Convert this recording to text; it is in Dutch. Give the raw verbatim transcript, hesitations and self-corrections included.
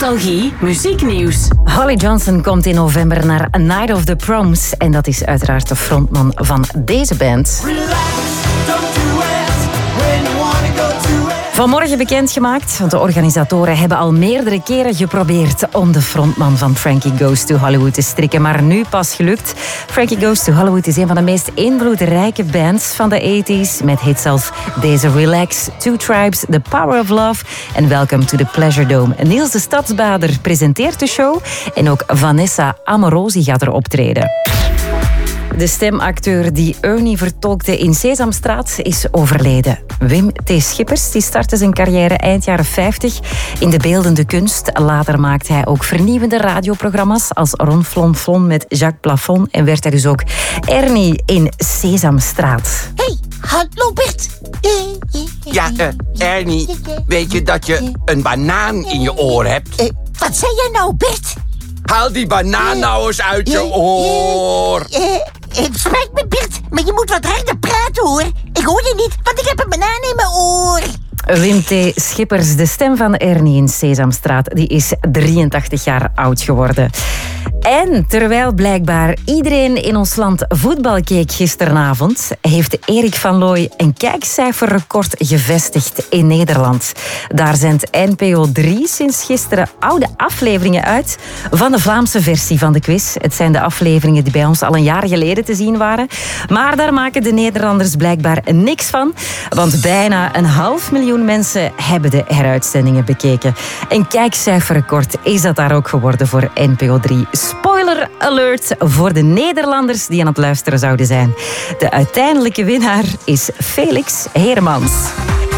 nostalgie, muzieknieuws. Holly Johnson komt in november naar A Night of the Proms. En dat is uiteraard de frontman van deze band. Vanmorgen bekendgemaakt, want de organisatoren hebben al meerdere keren geprobeerd om de frontman van Frankie Goes to Hollywood te strikken, maar nu pas gelukt. Frankie Goes to Hollywood is een van de meest invloedrijke bands van de tachtiger met hits als deze Relax, Two Tribes, The Power of Love en Welcome to the Pleasure Dome. Niels de Stadsbader presenteert de show en ook Vanessa Amorosi gaat er optreden. De stemacteur die Ernie vertolkte in Sesamstraat is overleden. Wim T. Schippers die startte zijn carrière eind jaren vijftig in de beeldende kunst. Later maakte hij ook vernieuwende radioprogramma's als Ron Flon Flon met Jacques Plafond en werd hij dus ook Ernie in Sesamstraat. Hey, hallo Bert. Ja, uh, Ernie, weet je dat je een banaan in je oor hebt? Uh, wat zei jij nou, Bert? Haal die banaan nou eens uit je oor. Uh, uh, Het spijt me, Bert, maar je moet wat harder praten, hoor. Ik hoor je niet, want ik heb een banaan in mijn oor. Wim T. Schippers, de stem van Ernie in Sesamstraat, die is drieëntachtig jaar oud geworden. En terwijl blijkbaar iedereen in ons land voetbal keek gisteravond, heeft Erik van Looy een kijkcijferrecord gevestigd in Nederland. Daar zendt N P O drie sinds gisteren oude afleveringen uit van de Vlaamse versie van de quiz. Het zijn de afleveringen die bij ons al een jaar geleden te zien waren. Maar daar maken de Nederlanders blijkbaar niks van, want bijna een half miljoen mensen hebben de heruitzendingen bekeken. Een kijkcijferrecord is dat daar ook geworden voor N P O drie. Spoiler alert voor de Nederlanders die aan het luisteren zouden zijn. De uiteindelijke winnaar is Felix Heremans.